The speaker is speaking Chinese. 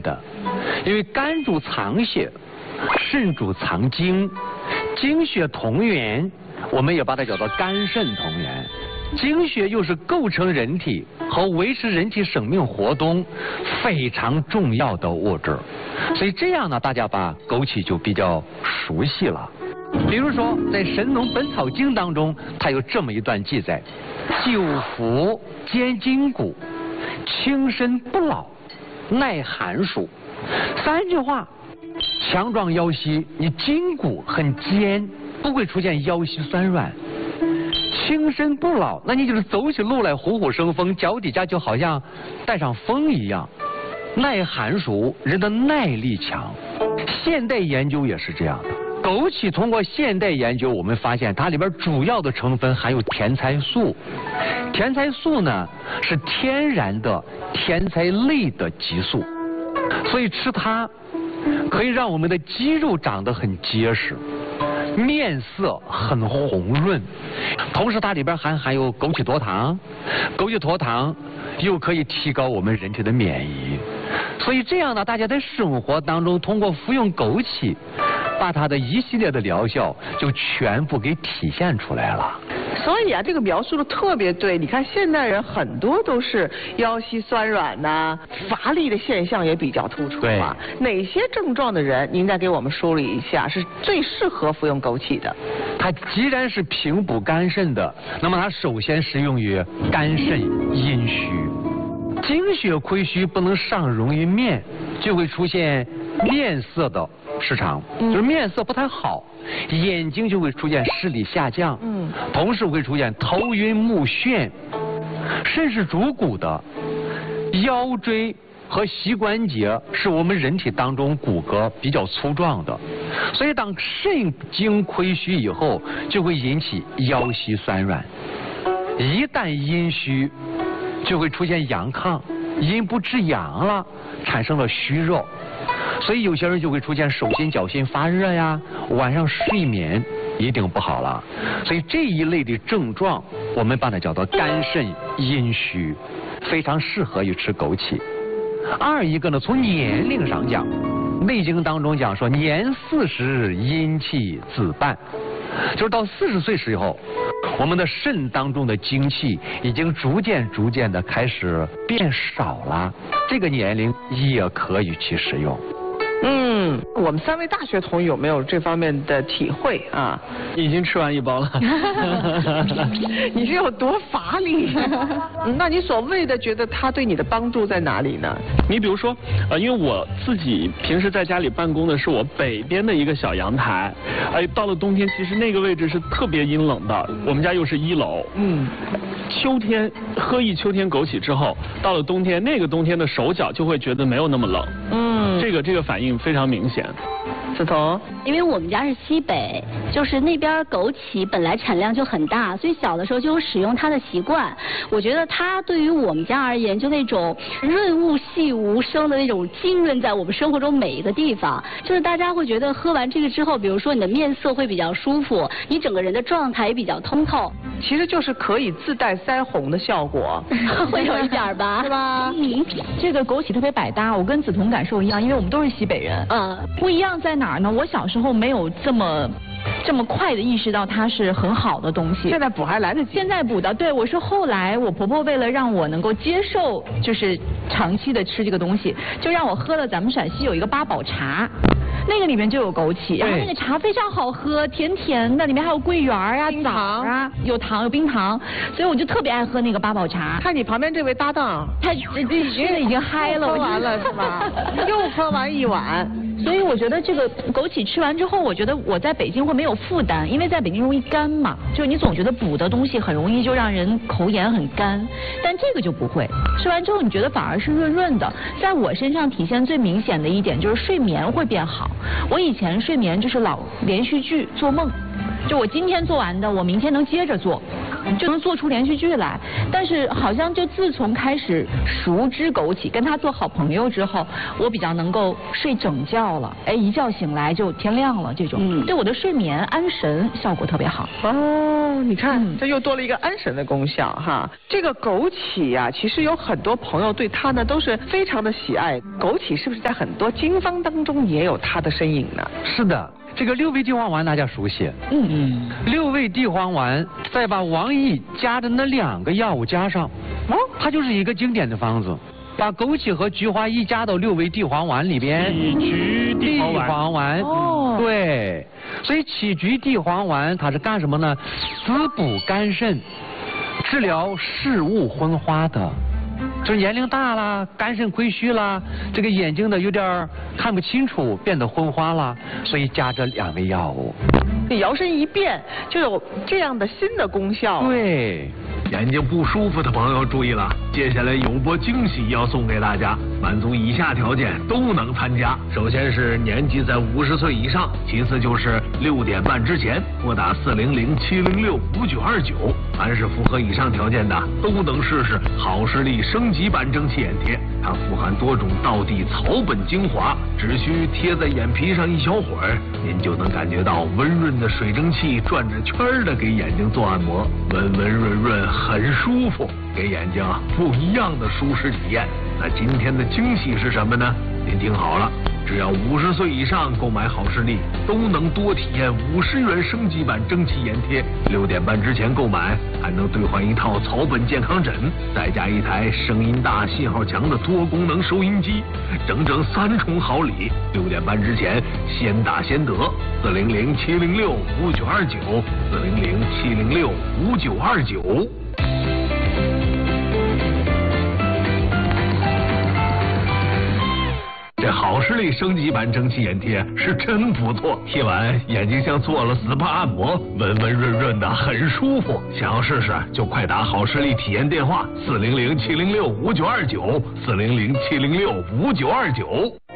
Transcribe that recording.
的，因为肝主藏血，肾主藏精，精血同源，我们也把它叫做肝肾同源。精血又是构成人体和维持人体生命活动非常重要的物质，所以这样呢，大家把枸杞就比较熟悉了。比如说，在《神农本草经》当中，它有这么一段记载：久服坚筋骨，轻身不老，耐寒暑。3句话，强壮腰膝，你筋骨很坚，不会出现腰膝酸软。轻身不老，那你就是走起路来虎虎生风，脚底下就好像带上风一样。耐寒暑，人的耐力强。现代研究也是这样的。枸杞通过现代研究，我们发现它里边主要的成分含有甜菜素。甜菜素呢是天然的甜菜类的激素，所以吃它可以让我们的肌肉长得很结实，面色很红润。同时它里边还含有枸杞沱糖，枸杞沱糖又可以提高我们人体的免疫。所以这样呢，大家在生活当中通过服用枸杞，把它的一系列的疗效就全部给体现出来了。 所以啊，这个描述的特别对。你看现代人很多都是腰膝酸软呐、乏力的现象也比较突出啊。哪些症状的人，您再给我们梳理一下，是最适合服用枸杞的？ 它既然是平补肝肾的，那么它首先适用于肝肾阴虚。精血亏虚不能上溶于面，就会出现面色的失常，就是面色不太好，眼睛就会出现视力下降，同时会出现头晕目眩。肾是主骨的，腰椎和膝关节是我们人体当中骨骼比较粗壮的，所以当肾精亏虚以后，就会引起腰膝酸软。一旦阴虚，就会出现阳亢，阴不制阳了，产生了虚弱。所以有些人就会出现手心脚心发热呀，晚上睡眠一定不好了。所以这一类的症状，我们把它叫做肝肾阴虚，非常适合于吃枸杞。二一个呢，从年龄上讲，《内经》当中讲说，年40阴气自半，就是到40岁时候，我们的肾当中的精气已经逐渐的开始变少了，这个年龄也可以去使用。 我们3位大学同有没有这方面的体会啊？ 已经吃完1包了。 你是有多乏力？那你所谓的觉得它对你的帮助在哪里呢？ 你比如说，因为我自己平时在家里办公的是我北边的一个小阳台，到了冬天，其实那个位置是特别阴冷的。我们家又是1楼，秋天喝一秋天枸杞之后，到了冬天，那个冬天的手脚就会觉得没有那么冷。这个反应非常明显。 子彤， 因为我们家是西北，就是那边枸杞本来产量就很大，所以小的时候就有使用它的习惯。我觉得它对于我们家而言，就那种润物细无声的那种浸润在我们生活中每一个地方。就是大家会觉得喝完这个之后，比如说你的面色会比较舒服，你整个人的状态也比较通透。 其实就是可以自带腮红的效果， 会有一点吧， 是吧？ 这个枸杞特别百搭，我跟梓潼感受一样，因为我们都是西北人。不一样在哪儿呢？我小时候没有这么快的意识到它是很好的东西。 现在补还来得及。 现在补的，对，我是后来我婆婆为了让我能够接受，就是长期的吃这个东西，就让我喝了咱们陕西有一个八宝茶。那个里面就有枸杞，然后那个茶非常好喝，甜甜的，里面还有桂圆啊、枣啊，有糖有冰糖，所以我就特别爱喝那个八宝茶。 看你旁边这位搭档， 他现在已经嗨了， 喝完了是吧？又喝完1碗。 所以我觉得这个枸杞吃完之后，我觉得我在北京会没有负担，因为在北京容易干嘛，就你总觉得补的东西很容易就让人口眼很干，但这个就不会，吃完之后你觉得反而是润润的。在我身上体现最明显的一点就是睡眠会变好。我以前睡眠就是老连续剧做梦，就我今天做完的，我明天能接着做。 就能做出连续剧来。但是好像就自从开始熟知枸杞，跟他做好朋友之后，我比较能够睡整觉了。哎，一觉醒来就天亮了，这种对我的睡眠安神效果特别好。 哦，你看，这又多了一个安神的功效哈。这个枸杞呀，其实有很多朋友对它呢都是非常的喜爱。枸杞是不是在很多经方当中也有它的身影呢？ 是的。这个六味地黄丸大家熟悉，六味地黄丸，再把王益加的那2个药物加上，它就是一个经典的方子。把枸杞和菊花一加到六味地黄丸里边， 杞菊地黄丸， 对，所以杞菊地黄丸它是干什么呢？滋补肝肾，治疗视物昏花的。就是年龄大了，肝肾亏虚了，这个眼睛呢有点看不清楚，变得昏花了，所以加这2味药物。 你摇身一变就有这样的新的功效。 对。 眼睛不舒服的朋友注意了，接下来有波惊喜要送给大家，满足以下条件都能参加。首先是年纪在50岁以上，其次就是6点半之前拨打400-706-5929，凡是符合以上条件的都能试试好视力升级版蒸汽眼贴。它富含多种道地草本精华，只需贴在眼皮上一小会儿，您就能感觉到温润的水蒸气转着圈的给眼睛做按摩，温温润润，很舒服，给眼睛不一样的舒适体验。那今天的惊喜是什么呢？您听好了，只要50岁以上购买好视力，都能多体验50元升级版蒸汽眼贴。6点半之前购买，还能兑换一套草本健康枕，再加一台声音大、信号强的多功能收音机，整整3重好礼。6点半之前先打先得，400-706-5929，400-706-5929。这好视力升级版蒸汽眼贴是真不错，贴完眼睛像做了 SPA 按摩，温温润润的，很舒服。想要试试就快打好视力体验电话400-706-5929，400-706-5929。